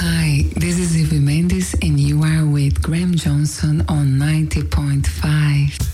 Hi, this is Ivy Mendes and you are with Graham Johnson on 90.5.